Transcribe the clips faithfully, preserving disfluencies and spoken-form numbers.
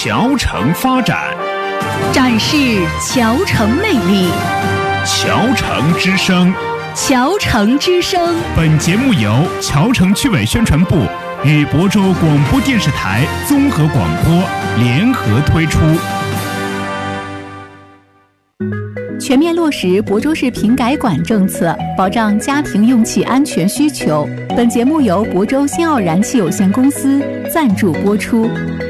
桥城发展， 展示桥城魅力。 桥城之声， 桥城之声。 本节目由桥城区委宣传部与亳州广播电视台综合广播联合推出。 全面落实亳州市品改管政策，保障家庭用气安全需求。本节目由亳州新奥燃气有限公司赞助播出。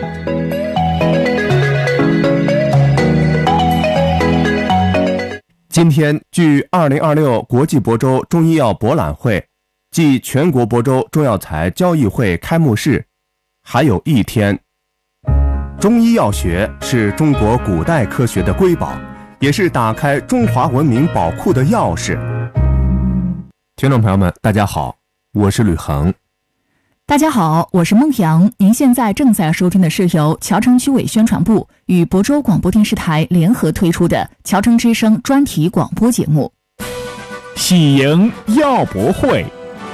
今天，距二零二六国际亳州中医药博览会暨全国亳州中药材交易会开幕式还有一天。中医药学是中国古代科学的瑰宝，也是打开中华文明宝库的钥匙。听众朋友们，大家好，我是吕恒。 大家好，我是孟阳。您现在正在收听的是由桥城区委宣传部与亳州广播电视台联合推出的桥城之声专题广播节目。 喜迎药博会。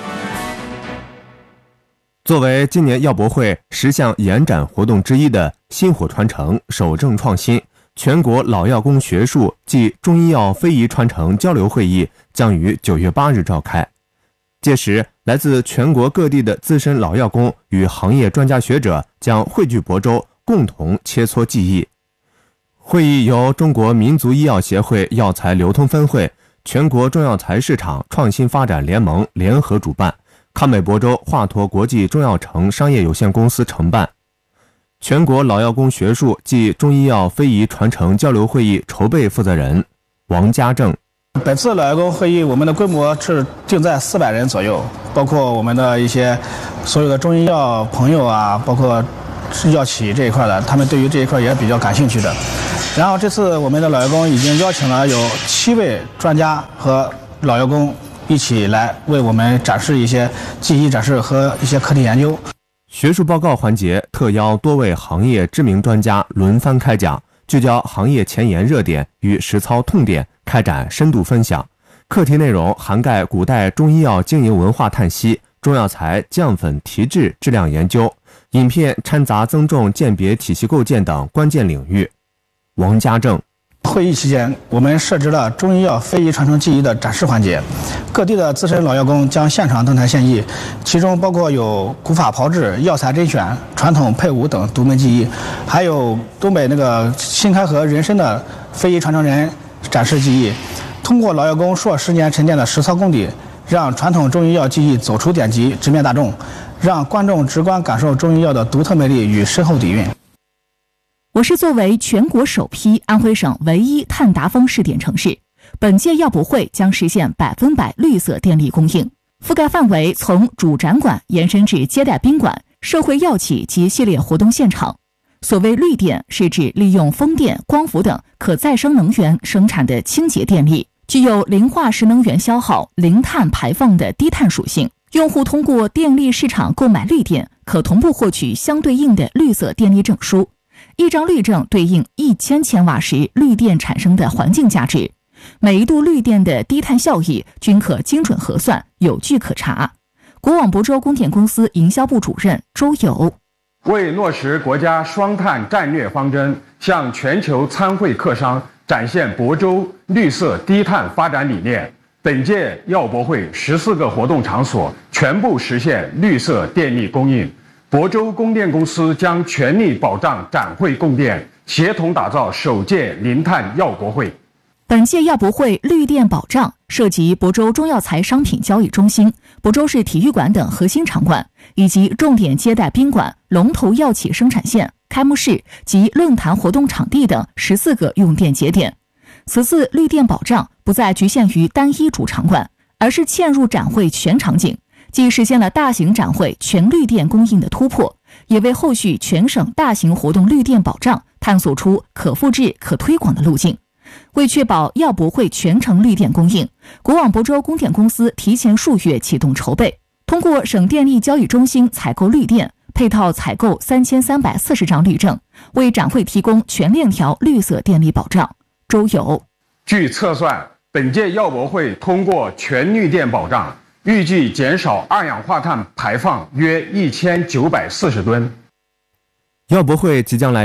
作为今年药博会十项延展活动之一的薪火传承、守正创新，全国老药工学术暨中医药非遗传承交流会议将于九月八日召开。届时，来自全国各地的资深老药工与行业专家学者将汇聚亳州，共同切磋技艺。会议由中国民族医药协会药材流通分会、全国中药材市场创新发展联盟联合主办，康美亳州华佗国际中药城商业有限公司承办。全国老药工学术暨中医药非遗传承交流会议筹备负责人王家正。 本次老药工会议，我们的规模是定在四百人左右，包括我们的一些所有的中医药朋友啊，包括药企这一块的，他们对于这一块也比较感兴趣的。然后这次我们的老药工已经邀请了有七位专家和老药工一起来为我们展示一些技艺展示和一些课题研究。 学术报告环节特邀多位行业知名专家轮番开讲，聚焦行业前沿热点与实操痛点，开展深度分享。课题内容涵盖古代中医药经营文化探析、中药材降粉提质质量研究、饮片掺杂增重鉴别体系构建等关键领域。王家正。 会议期间，我们设置了中医药非遗传承技艺的展示环节，各地的资深老药工将现场登台献艺，其中包括有古法炮制、药材甄选、传统配伍等独门技艺，还有东北那个新开河人参的非遗传承人展示技艺。通过老药工数十年沉淀的实操功底，让传统中医药技艺走出典籍，直面大众，让观众直观感受中医药的独特魅力与深厚底蕴。 我市作为全国首批安徽省唯一碳达峰试点城市，本届药博会将实现百分百绿色电力供应，覆盖范围从主展馆延伸至接待宾馆、社会药企及系列活动现场。所谓绿电，是指利用风电、光伏等可再生能源生产的清洁电力，具有零化石能源消耗、零碳排放的低碳属性。用户通过电力市场购买绿电，可同步获取相对应的绿色电力证书。一张绿证对应一千千瓦时绿电产生的环境价值，每一度绿电的低碳效益均可精准核算，有据可查。国网亳州供电公司营销部主任周友。 为落实国家双碳战略方针，向全球参会客商展现亳州绿色低碳发展理念，本届药博会十四个活动场所全部实现绿色电力供应。亳州供电公司将全力保障展会供电，协同打造首届零碳药博会。 本届药博会绿电保障涉及亳州中药材商品交易中心、亳州市体育馆等核心场馆，以及重点接待宾馆、龙头药企生产线、开幕式及论坛活动场地等十四个用电节点。此次绿电保障不再局限于单一主场馆，而是嵌入展会全场景，既实现了大型展会全绿电供应的突破，也为后续全省大型活动绿电保障探索出可复制、可推广的路径。为确保药博会全程绿电供应，国网亳州供电公司提前数月启动筹备，通过省电力交易中心采购绿电，配套采购三千三百四十张绿证，为展会提供全链条绿色电力保障。周友。 据测算，本届药博会通过全绿电保障，预计减少二氧化碳排放约一千九百四十吨。 药博会即将来临，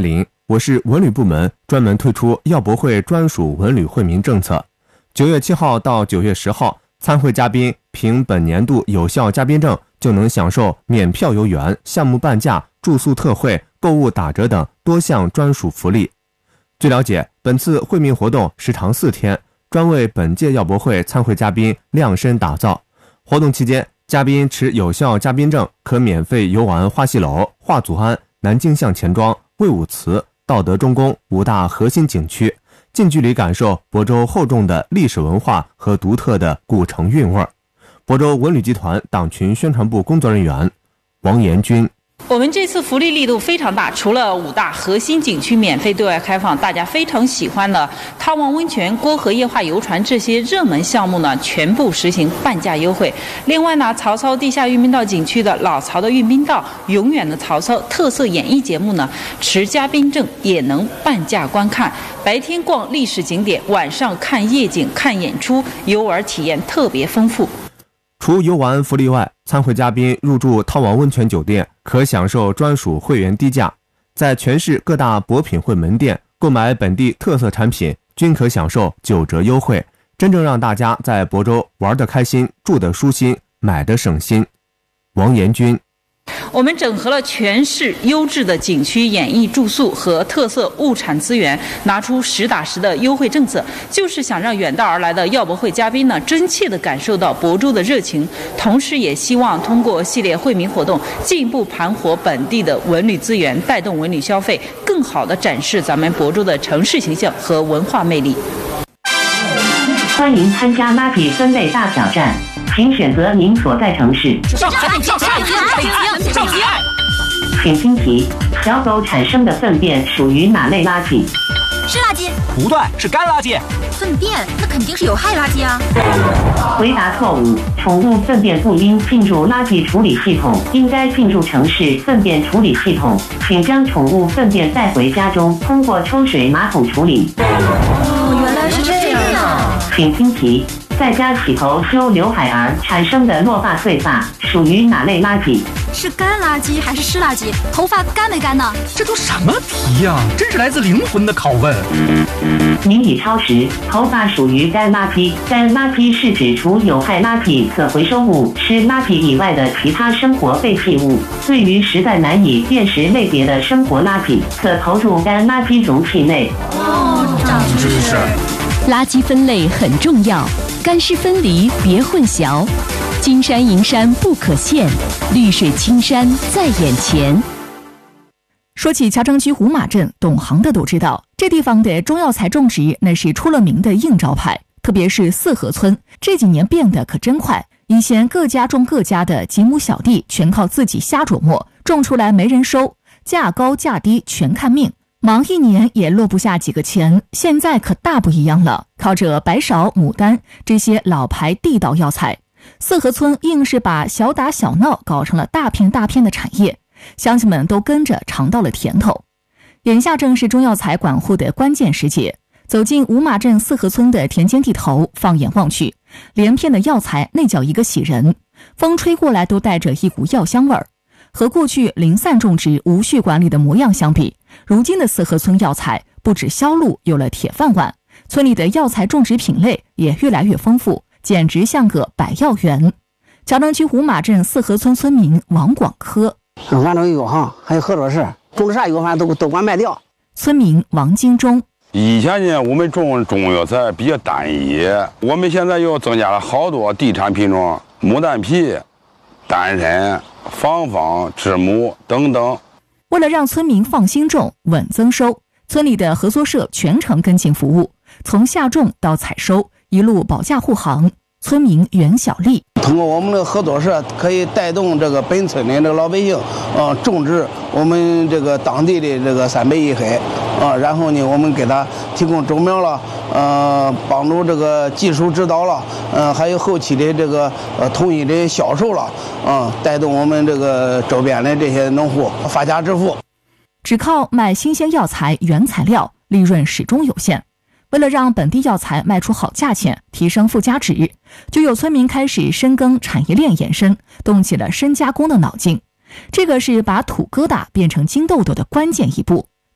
我市文旅部门专门推出药博会专属文旅惠民政策。九月七号到九月十号，参会嘉宾凭本年度有效嘉宾证就能享受免票游园、项目半价、住宿特惠、购物打折等多项专属福利。据了解，本次惠民活动时长四天，专为本届药博会参会嘉宾量身打造。活动期间，嘉宾持有效嘉宾证可免费游玩花溪楼、华祖庵、南京巷钱庄、魏武祠、道德中宫五大核心景区，近距离感受亳州厚重的历史文化和独特的古城韵味。亳州文旅集团党群宣传部工作人员王延军。 我们这次福利力度非常大，除了五大核心景区免费对外开放，大家非常喜欢的汤王温泉、郭河液化游船这些热门项目呢，全部实行半价优惠。另外呢，曹操地下运兵道景区的老曹的运兵道、永远的曹操特色演艺节目呢，持嘉宾证也能半价观看。白天逛历史景点，晚上看夜景、看演出，游玩体验特别丰富。 除游玩福利外，参会嘉宾入住汤王温泉酒店可享受专属会员低价，在全市各大博品会门店购买本地特色产品均可享受九折优惠，真正让大家在亳州玩得开心、住得舒心、买得省心。王延军。 我们整合了全市优质的景区、演艺、住宿和特色物产资源，拿出实打实的优惠政策，就是想让远道而来的药博会嘉宾呢，真切地感受到亳州的热情，同时也希望通过系列惠民活动，进一步盘活本地的文旅资源，带动文旅消费，更好地展示咱们亳州的城市形象和文化魅力。 欢迎参加垃圾分类大挑战，请选择您所在城市。 上海、上海、北京、北京。 请听题：小狗产生的粪便属于哪类垃圾？ 湿垃圾。 不对，是干垃圾。 粪便那肯定是有害垃圾啊。 回答错误，宠物粪便不应进入垃圾处理系统，应该进入城市粪便处理系统。请将宠物粪便带回家中，通过抽水马桶处理。 哦，原来是这样。 请听题：在家洗头修刘海儿产生的落发碎发属于哪类垃圾？ 是干垃圾还是湿垃圾？头发干没干呢？ 这都什么题呀、啊？真是来自灵魂的拷问。 您已超时，头发属于干垃圾。干垃圾是指除有害垃圾、可回收物、湿垃圾以外的其他生活废弃物。对于实在难以辨识类别的生活垃圾，可投入干垃圾容器内。 哦，长知识。 垃圾分类很重要，干湿分离别混淆。金山银山不可限，绿水青山在眼前。说起乔城区胡马镇，懂行的都知道，这地方的中药材种植那是出了名的硬招牌。特别是四合村，这几年变得可真快。以前各家种各家的几亩小地，全靠自己瞎琢磨，种出来没人收，价高价低全看命。忙一年也落不下几个钱，现在可大不一样了，靠着白芍、牡丹这些老牌地道药材，四合村硬是把小打小闹搞成了大片大片的产业，乡亲们都跟着尝到了甜头。眼下正是中药材管护的关键时节，走进五马镇四合村的田间地头，放眼望去，连片的药材那叫一个喜人，风吹过来都带着一股药香味儿。和过去零散种植、无序管理的模样相比，如今的四合村药材不止销路有了铁饭碗，村里的药材种植品类也越来越丰富，简直像个百药园。乔城区胡马镇四合村村民王广科： 俺这有哈，还有合作社，种啥药反正都都管卖掉。 村民王金忠： 以前呢，我们种中药材比较单一，我们现在又增加了好多地产品种，牡丹皮、丹参、芳芳、知母等等。 为了让村民放心种、稳增收，村里的合作社全程跟进服务，从下种到采收，一路保驾护航，村民圆小利。 通过我们的合作社，可以带动这个本村的这个老百姓，呃，种植我们这个当地的这个三北一黑，啊、呃，然后呢，我们给他提供种苗了，呃，帮助这个技术指导了，呃，还有后期的这个呃统一的销售了，啊、呃，带动我们这个周边的这些农户发家致富。 只靠卖新鲜药材原材料，利润始终有限。为了让本地药材卖出好价钱，提升附加值，就有村民开始深耕产业链延伸，动起了深加工的脑筋。这个是把土疙瘩变成金豆豆的关键一步。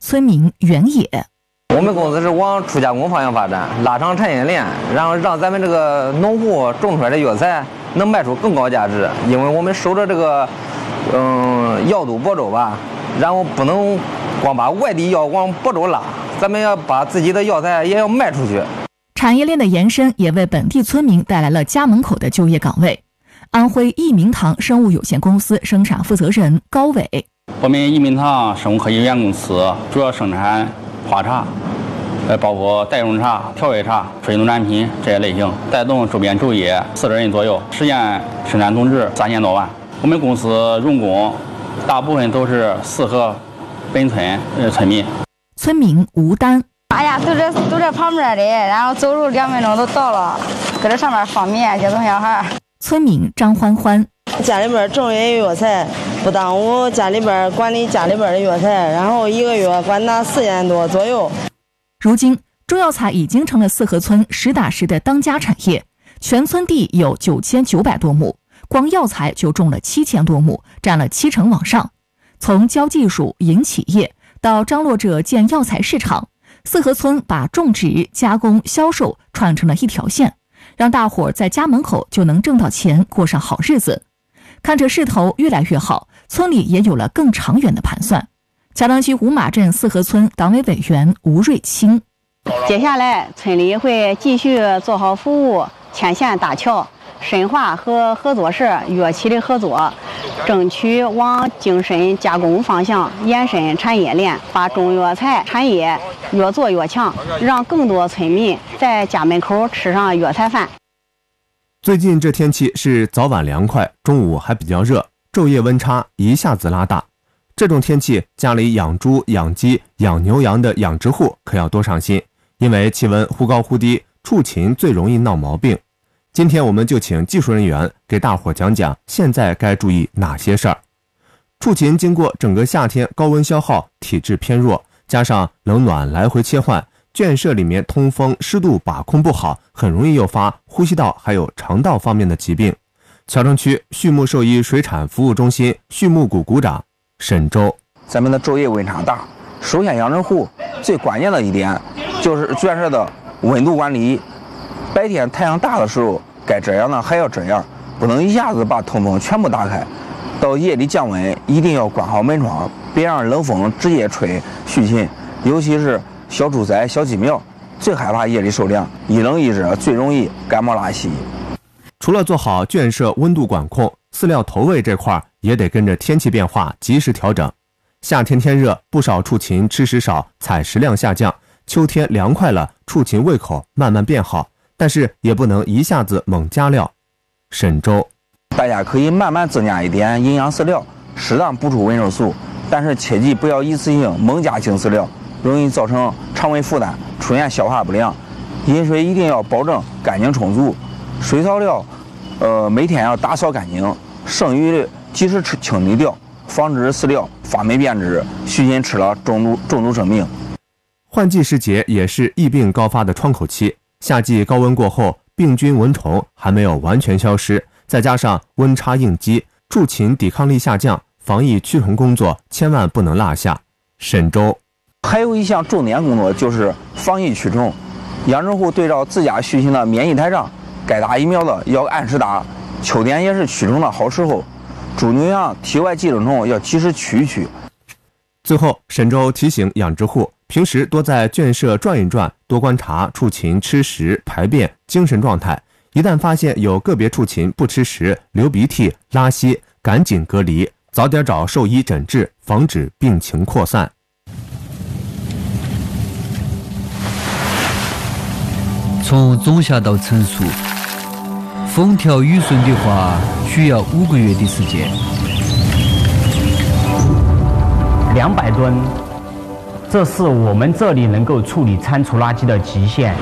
村民袁野。 我们公司是往初加工方向发展，拉长产业链，然后让咱们这个农户种出来的药材能卖出更高价值。因为我们守着这个，嗯，药都亳州吧，然后不能光把外地药往亳州拉，咱们要把自己的药材也要卖出去。 产业链的延伸也为本地村民带来了家门口的就业岗位。安徽益民堂生物有限公司生产负责人高伟， 我们益民堂生物科技有限公司主要生产花茶。呃，包括代用茶、调味茶、非农产品这些类型，带动周边就业四十人左右，实现生产总值三千多万。我们公司用工大部分都是四河本村呃村民。 村民吴丹， 哎呀，都在都在旁边的，然后走路两分钟都到了，搁这上面方便接送小孩。 村民张欢欢， 家里边种也有药材，不耽误家里边管理家里边的药材，然后一个月管拿四千多左右。 如今，中药材已经成了四河村实打实的当家产业。全村地有九千九百多亩，光药材就种了七千多亩，占了七成往上。从教技术、引企业到张罗着建药材市场，四河村把种植、加工、销售串成了一条线，让大伙儿在家门口就能挣到钱，过上好日子。看着势头越来越好，村里也有了更长远的盘算。桥塘区五马镇四河村党委委员吴瑞清， 接下来村里会继续做好服务，牵线搭桥，深化和合作社、药企的合作，争取往精深加工方向延伸产业链，把中药材产业越做越强，让更多村民在家门口吃上药材饭。 最近这天气是早晚凉快，中午还比较热，昼夜温差一下子拉大。这种天气，家里养猪、养鸡、养牛羊的养殖户可要多上心，因为气温忽高忽低，畜禽最容易闹毛病。今天我们就请技术人员给大伙讲讲现在该注意哪些事儿。畜禽经过整个夏天高温消耗，体质偏弱，加上冷暖来回切换，圈舍里面通风湿度把控不好，很容易诱发呼吸道还有肠道方面的疾病。桥城区畜牧兽医水产服务中心畜牧股股长沈周， 咱们的昼夜温差大，首先养殖户最关键的一点就是圈舍的温度管理。白天太阳大的时候，该这样的还要这样，不能一下子把通风全部打开。到夜里降温，一定要关好门窗，别让冷风直接吹畜禽，尤其是小猪崽、小鸡苗，最害怕夜里受凉，一冷一热最容易感冒拉稀。 除了做好圈舍温度管控，饲料投喂这块也得跟着天气变化及时调整。夏天天热，不少畜禽吃食少，采食量下降；秋天凉快了，畜禽胃口慢慢变好，但是也不能一下子猛加料。沈周， 大家可以慢慢增加一点营养饲料，适当补充维生素，但是切记不要一次性猛加精饲料，容易造成肠胃负担，出现消化不良。饮水一定要保证干净充足，水草料，呃，每天要打扫干净，剩余的及时吃清理掉，防止饲料发霉变质，畜禽吃了中毒中毒生命。 换季时节也是疫病高发的窗口期，夏季高温过后，病菌蚊虫还没有完全消失，再加上温差应激，畜禽抵抗力下降，防疫驱虫工作千万不能落下。沈周， 还有一项重点工作就是防疫驱虫，养殖户对照自家畜禽的免疫台账，该打疫苗的要按时打，秋天也是驱虫的好时候，猪牛羊体外寄生虫要及时驱一驱。 最后，沈周提醒养殖户，平时多在圈舍转一转，多观察畜禽吃食、排便、精神状态。一旦发现有个别畜禽不吃食、流鼻涕、拉稀，赶紧隔离，早点找兽医诊治，防止病情扩散。 从种下到成熟，风调雨顺的话，需要五个月的时间。 两百吨，这是我们这里能够处理餐厨垃圾的极限。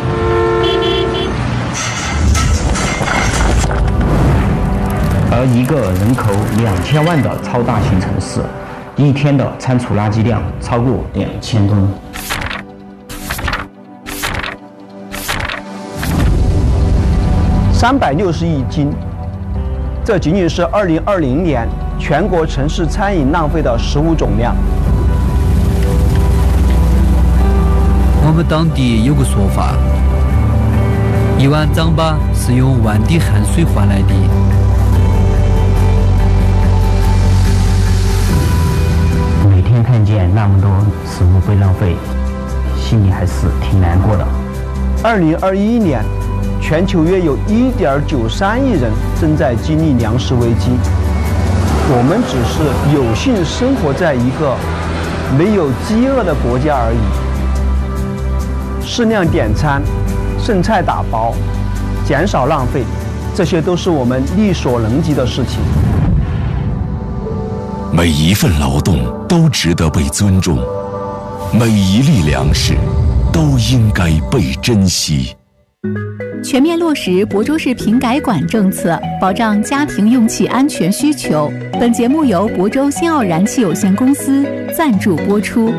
而一个人口两千万的超大型城市，一天的餐厨垃圾量超过两千吨。 三百六十亿斤，这仅仅是二零二零年全国城市餐饮浪费的食物总量。 们当地有个说法，一碗糌粑是用万滴汗水换来的。 每天看见那么多食物被浪费，心里还是挺难过的。 二零二一年，全球约有一点九三亿人正在经历粮食危机。我们只是有幸生活在一个没有饥饿的国家而已。适量点餐，剩菜打包，减少浪费，这些都是我们力所能及的事情。 每一份劳动都值得被尊重，每一粒粮食都应该被珍惜。 全面落实亳州市品改管政策，保障家庭用气安全需求。本节目由亳州新奥燃气有限公司赞助播出。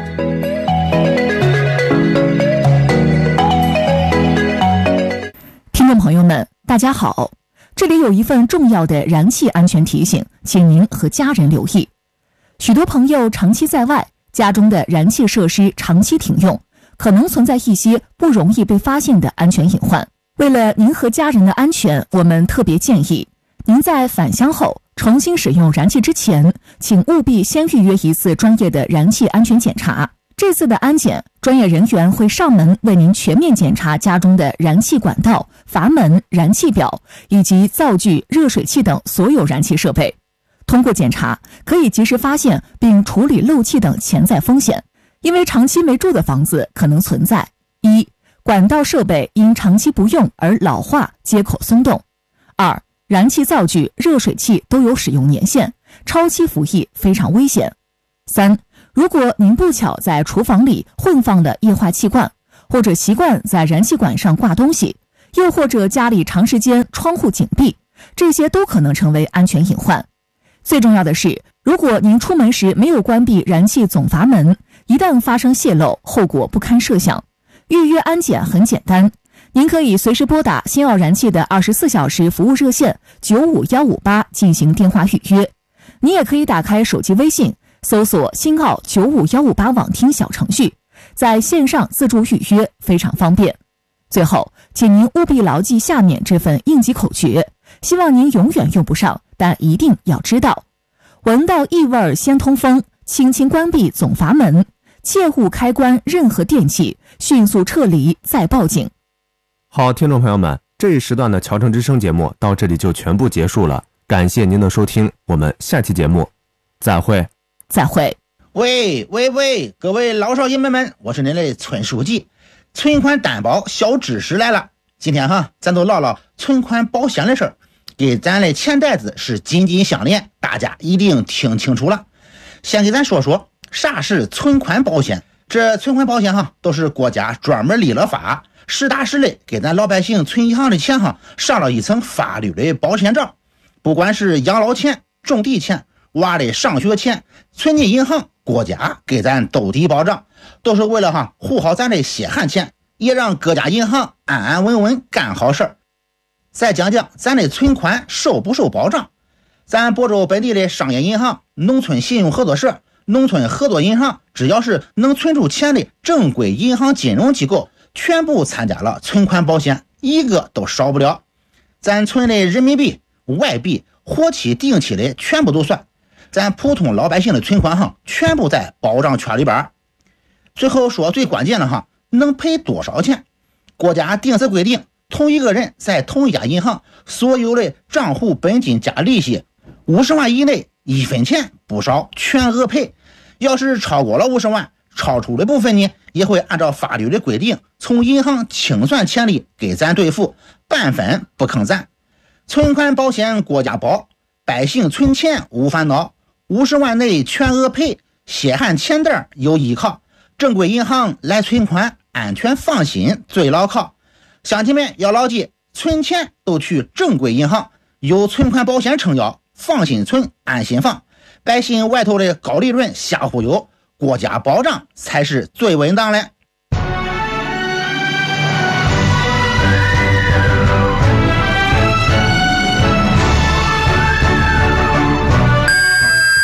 听众朋友们，大家好，这里有一份重要的燃气安全提醒，请您和家人留意。许多朋友长期在外，家中的燃气设施长期停用，可能存在一些不容易被发现的安全隐患。为了您和家人的安全，我们特别建议您在返乡后重新使用燃气之前，请务必先预约一次专业的燃气安全检查。这次的安检，专业人员会上门为您全面检查家中的燃气管道、阀门、燃气表以及灶具、热水器等所有燃气设备。通过检查，可以及时发现并处理漏气等潜在风险。因为长期没住的房子可能存在：一、管道设备因长期不用而老化，接口松动；二、燃气灶具、热水器都有使用年限，超期服役非常危险；三、如果您不巧在厨房里混放了液化气罐，或者习惯在燃气管上挂东西，又或者家里长时间窗户紧闭，这些都可能成为安全隐患。最重要的是，如果您出门时没有关闭燃气总阀门，一旦发生泄漏，后果不堪设想。预约安检很简单，您可以随时拨打新奥燃气的二十四小时服务热线九五一五八进行电话预约。你也可以打开手机微信，搜索新奥九五一五八网听小程序，在线上自助预约，非常方便。最后，请您务必牢记下面这份应急口诀，希望您永远用不上，但一定要知道：闻到异味先通风，轻轻关闭总阀门，切勿开关任何电器，迅速撤离再报警。 好，听众朋友们，这一时段的侨城之声节目到这里就全部结束了，感谢您的收听，我们下期节目再会。 再会。 喂喂喂，各位老少爷们们，我是您的村书记。存款担保小知识来了，今天哈，咱都唠唠存款保险的事儿，给咱的钱袋子是紧紧相连，大家一定听清楚了。先给咱说说啥是存款保险。这存款保险哈，都是国家专门立了法，实打实的给咱老百姓存银行的钱哈，上了一层法律的保险罩。不管是养老钱、种地钱、娃的上学钱，存进银行，国家给咱都提保障，都是为了哈护好咱的血汗钱，也让各家银行安安稳稳干好事儿。再讲讲咱的存款受不受保障。咱亳州本地的商业银行、农村信用合作社、农村合作银行，只要是能存出钱的正规银行金融机构，全部参加了存款保险，一个都少不了。咱存的人民币、外币、活期、定期的全部都算，咱普通老百姓的存款哈，全部在保障圈里边。最后说最关键的哈，能赔多少钱？国家定死规定，同一个人在同一家银行所有的账户本金加利息五十万以内，一分钱不少，全额赔。要是超过了五十万，超出的部分呢，也会按照法律的规定，从银行清算钱利给咱兑付，半分不坑咱。存款保险国家保，百姓存钱无烦恼，五十万内全额赔，血汗钱袋有依靠，正规银行来存款，安全放心最牢靠。乡亲们要牢记，存钱都去正规银行，有存款保险撑腰，放心存，安心放。百姓外头的高利润瞎忽悠，国家保障才是最稳当的。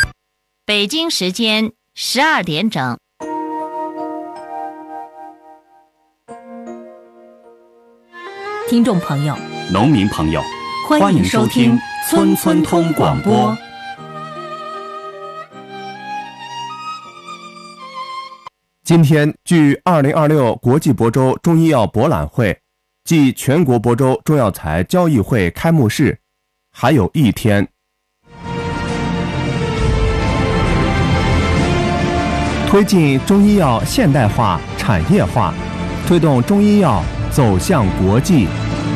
北京时间十二点整。 听众朋友、 农民朋友， 欢迎收听村村通广播。 今天，距二零二六国际亳州中医药博览会暨全国亳州中药材交易会开幕式还有一天。推进中医药现代化、产业化，推动中医药走向国际。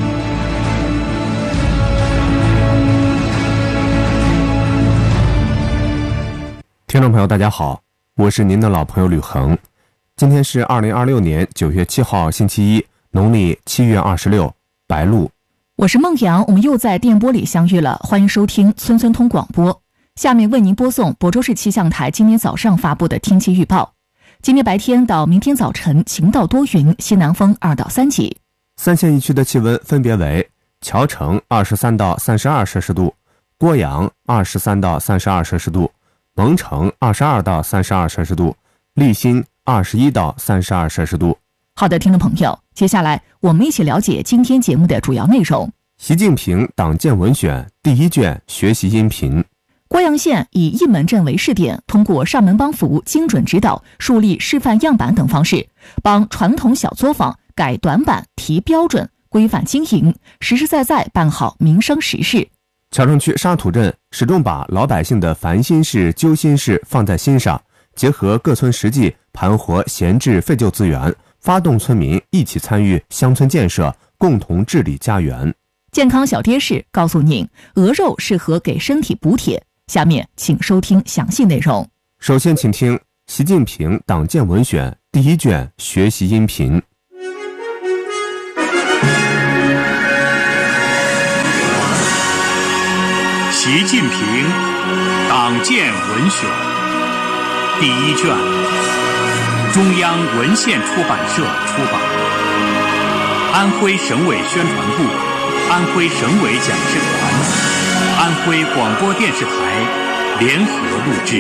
听众朋友，大家好，我是您的老朋友吕恒。今天是二零二六年九月七号星期一，农历七月二十六，白露。 我是孟阳，我们又在电波里相遇了，欢迎收听村村通广播。下面为您播送亳州市气象台今天早上发布的天气预报。今天白天到明天早晨晴到多云，西南风二到三级。 三县一区的气温分别为：谯城二十三到三十二摄氏度，郭阳二十三到三十二摄氏度，蒙城二十二到三十二摄氏度，利辛二十一到三十二摄氏度。 好的，听众朋友，接下来我们一起了解今天节目的主要内容。 习近平党建文选第一卷学习音频。 郭阳县以一门镇为试点，通过上门帮扶、精准指导、树立示范样板等方式，帮传统小作坊改短板、提标准、规范经营，实实在在办好民生实事。 谯城区沙土镇始终把老百姓的烦心事、揪心事放在心上，结合各村实际，盘活闲置废旧资源，发动村民一起参与乡村建设，共同治理家园。 健康小贴士告诉您，鹅肉适合给身体补铁。下面请收听详细内容。 首先请听习近平党建文选第一卷学习音频。 习近平党建文选第一卷，中央文献出版社出版，安徽省委宣传部、安徽省委讲师团、安徽广播电视台联合录制。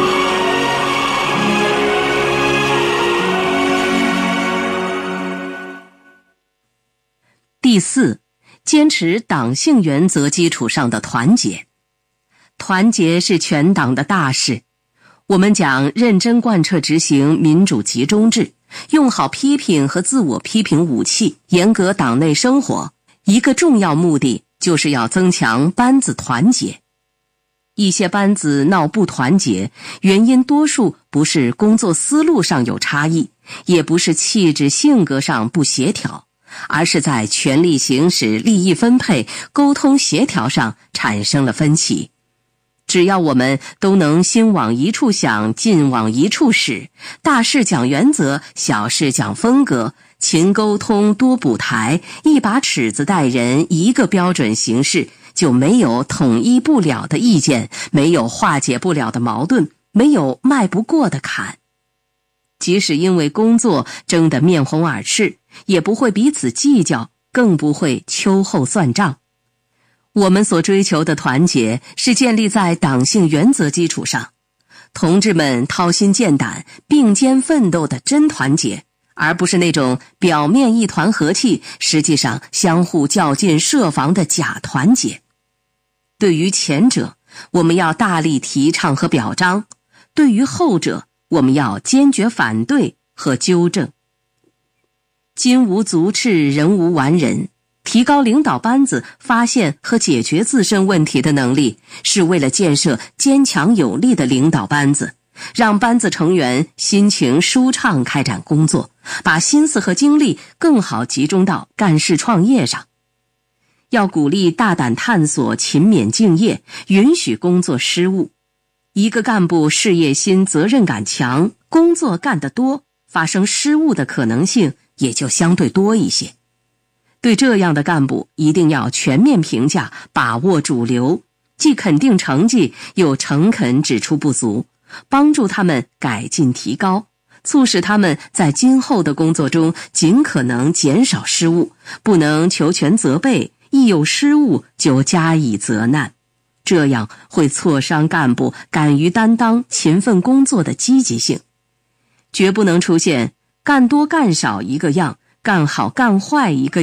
第四，坚持党性原则基础上的团结。团结是全党的大事。我们讲认真贯彻执行民主集中制，用好批评和自我批评武器，严格党内生活，一个重要目的就是要增强班子团结。一些班子闹不团结，原因多数不是工作思路上有差异，也不是气质性格上不协调，而是在权力行使、利益分配、沟通协调上产生了分歧。只要我们都能心往一处想，劲往一处使，大事讲原则，小事讲风格，勤沟通多补台，一把尺子带人，一个标准行事，就没有统一不了的意见，没有化解不了的矛盾，没有迈不过的坎。即使因为工作争得面红耳赤，也不会彼此计较，更不会秋后算账。我们所追求的团结是建立在党性原则基础上，同志们掏心建胆、并肩奋斗的真团结，而不是那种表面一团和气，实际上相互较劲设防的假团结。对于前者，我们要大力提倡和表彰；对于后者，我们要坚决反对和纠正。金无足赤，人无完人。提高领导班子发现和解决自身问题的能力，是为了建设坚强有力的领导班子，让班子成员心情舒畅开展工作，把心思和精力更好集中到干事创业上。要鼓励大胆探索、勤勉敬业，允许工作失误。一个干部事业心、责任感强，工作干得多，发生失误的可能性也就相对多一些。对这样的干部，一定要全面评价，把握主流，既肯定成绩，又诚恳指出不足，帮助他们改进提高，促使他们在今后的工作中尽可能减少失误，不能求全责备，一有失误就加以责难，这样会挫伤干部敢于担当、勤奋工作的积极性。绝不能出现干多干少一个样，干好干坏一个样，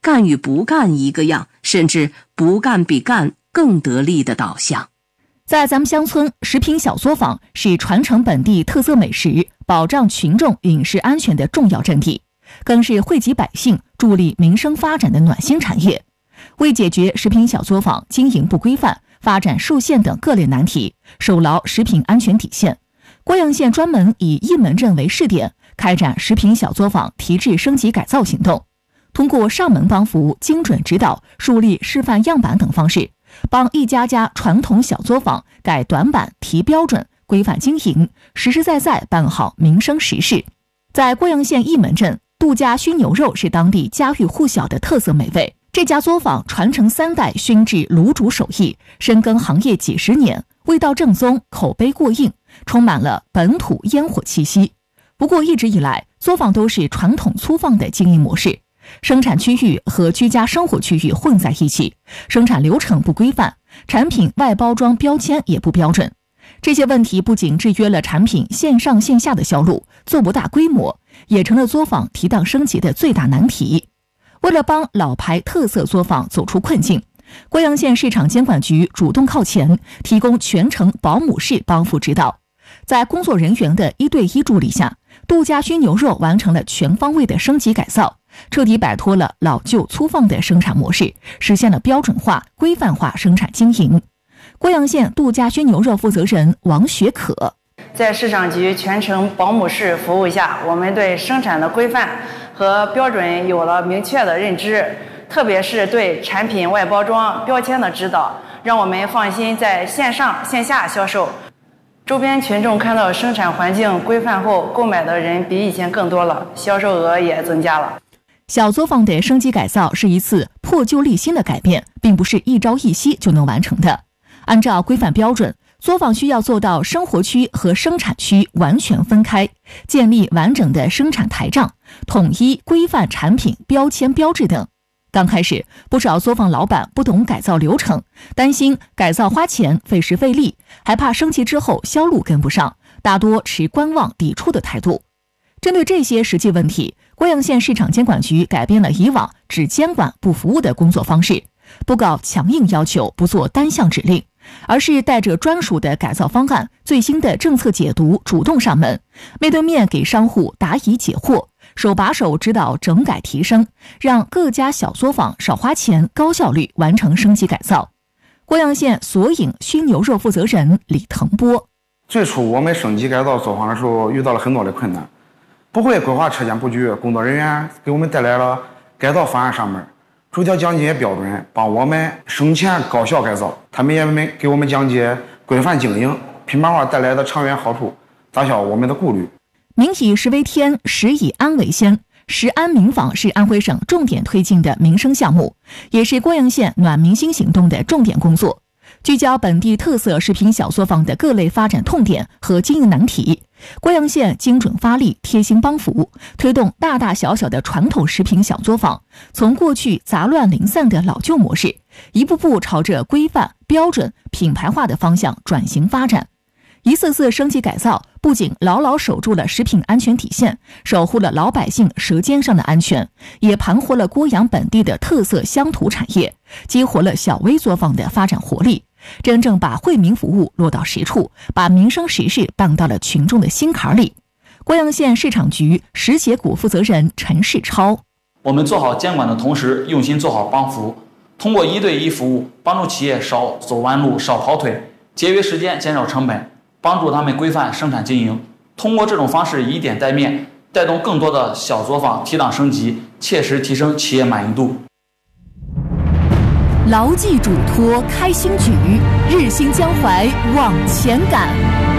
干与不干一个样，甚至不干比干更得力的导向。 在咱们乡村，食品小作坊是传承本地特色美食、保障群众饮食安全的重要阵地，更是惠及百姓、助力民生发展的暖心产业。为解决食品小作坊经营不规范、发展受限等各类难题，守牢食品安全底线，郭阳县专门以一门镇为试点，开展食品小作坊提质升级改造行动，通过上门帮扶、精准指导、树立示范样板等方式，帮一家家传统小作坊改短板、提标准、规范经营，实实在在办好民生实事。在郭阳县一门镇，杜家熏牛肉是当地家喻户晓的特色美味。这家作坊传承三代熏制卤煮手艺，深耕行业几十年，味道正宗，口碑过硬，充满了本土烟火气息。不过一直以来，作坊都是传统粗放的经营模式，生产区域和居家生活区域混在一起，生产流程不规范，产品外包装标签也不标准。这些问题不仅制约了产品线上线下的销路，做不大规模，也成了作坊提档升级的最大难题。为了帮老牌特色作坊走出困境，郭阳县市场监管局主动靠前，提供全程保姆式帮扶指导。在工作人员的一对一助力下，杜家熏牛肉完成了全方位的升级改造，彻底摆脱了老旧粗放的生产模式，实现了标准化、规范化生产经营。郭阳县杜家熏牛肉负责人王学可， 在市场局全程保姆式服务下，我们对生产的规范和标准有了明确的认知，特别是对产品外包装标签的指导，让我们放心在线上线下销售。周边群众看到生产环境规范后，购买的人比以前更多了，销售额也增加了。 小作坊的升级改造是一次破旧立新的改变，并不是一朝一夕就能完成的。按照规范标准，作坊需要做到生活区和生产区完全分开，建立完整的生产台账，统一规范产品标签标志等。刚开始，不少作坊老板不懂改造流程，担心改造花钱费时费力，还怕升级之后销路跟不上，大多持观望抵触的态度。针对这些实际问题，郭阳县市场监管局改变了以往只监管不服务的工作方式，不搞强硬要求，不做单项指令，而是带着专属的改造方案、最新的政策解读主动上门，面对面给商户答疑解惑，手把手指导整改提升，让各家小作坊少花钱、高效率完成升级改造。郭阳县索引熏牛肉负责人李腾波， 最初我们升级改造作坊的时候遇到了很多的困难，不会规划车间布局，工作人员给我们带来了改造方案上门，逐条讲解标准，帮我们省钱高效改造。他们也没给我们讲解规范经营、品牌化带来的长远好处，打消我们的顾虑。 民以食为天，食以安为先。食安民访是安徽省重点推进的民生项目，也是郭阳县暖民心行动的重点工作。聚焦本地特色食品小作坊的各类发展痛点和经营难题，郭阳县精准发力、贴心帮扶，推动大大小小的传统食品小作坊从过去杂乱零散的老旧模式，一步步朝着规范、标准、品牌化的方向转型发展。一次次升级改造，不仅牢牢守住了食品安全底线，守护了老百姓舌尖上的安全，也盘活了郭阳本地的特色乡土产业，激活了小微作坊的发展活力，真正把惠民服务落到实处，把民生实事办到了群众的心坎里。郭阳县市场局食协股负责人陈世超， 我们做好监管的同时，用心做好帮扶，通过一对一服务，帮助企业少走弯路、少跑腿，节约时间、减少成本，帮助他们规范生产经营。通过这种方式以点带面，带动更多的小作坊提档升级，切实提升企业满意度。 牢记嘱托开新举，日新江淮往前赶。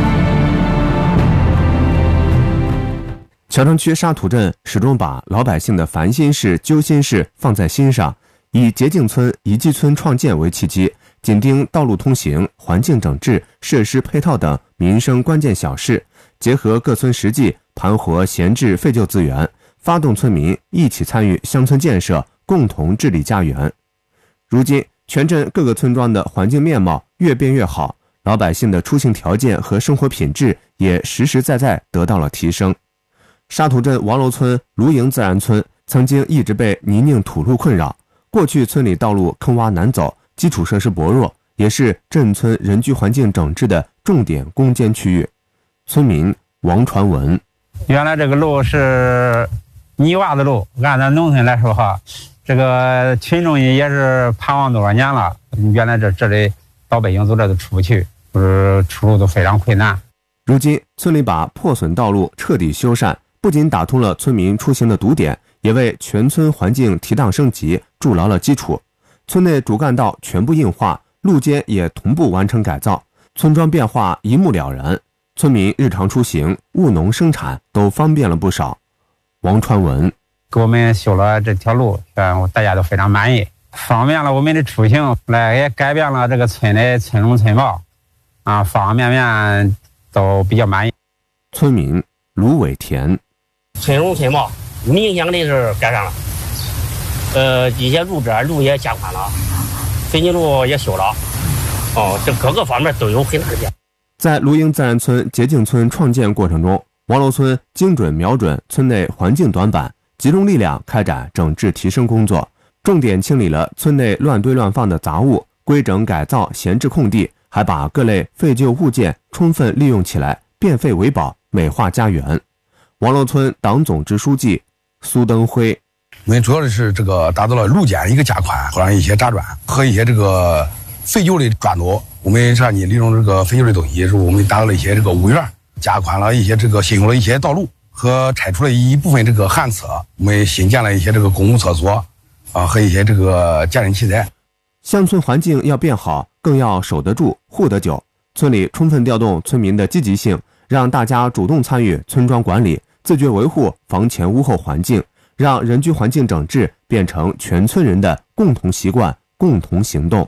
桥城区沙土镇始终把老百姓的烦心事、揪心事放在心上，以洁净村、宜居村创建为契机，紧盯道路通行、环境整治、设施配套等民生关键小事，结合各村实际，盘活闲置废旧资源，发动村民一起参与乡村建设，共同治理家园。如今，全镇各个村庄的环境面貌越变越好，老百姓的出行条件和生活品质也实实在在得到了提升。沙土镇王楼村、卢营自然村曾经一直被泥泞土路困扰。过去村里道路坑洼难走，基础设施薄弱，也是镇村人居环境整治的重点攻坚区域。村民王传文： 原来这个路是泥洼子路，按咱农村来说哈，这个群众也是盼望多少年了。原来这这里老百姓走这都出不去，就是出路都非常困难。 如今村里把破损道路彻底修缮，不仅打通了村民出行的堵点，也为全村环境提档升级筑牢了基础。村内主干道全部硬化，路肩也同步完成改造，村庄变化一目了然，村民日常出行、务农生产都方便了不少。王传文： 给我们修了这条路，大家都非常满意，方便了我们的出行，来也改变了这个村的村容村貌，啊，方方面面都比较满意。 村民卢伟田： 村容村貌明显的是改善了，呃，一些路这路也加宽了，水泥路也修了，哦，这各个方面都有很大的变化。 在卢营自然村洁净村创建过程中，王楼村精准瞄准村内环境短板，集中力量开展整治提升工作，重点清理了村内乱堆乱放的杂物，规整改造闲置空地，还把各类废旧物件充分利用起来，变废为宝，美化家园。王楼村党总支书记苏登辉： 我们主要的是这个达到了路肩一个加宽，和一些渣砖和一些这个废旧的砖垛，我们上你利用这个废旧的东西，是我们达到了一些这个物院，加宽了一些这个新修了一些道路，和拆除了一部分这个旱厕，我们新建了一些这个公共厕所啊和一些这个健身器材。 乡村环境要变好，更要守得住、护得久。村里充分调动村民的积极性，让大家主动参与村庄管理，自觉维护房前屋后环境，让人居环境整治变成全村人的共同习惯、共同行动。